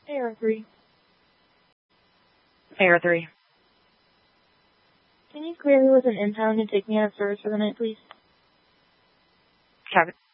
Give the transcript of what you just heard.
AR3. AR3. Can you clear me with an impound and take me out of service for the night, please? Copy.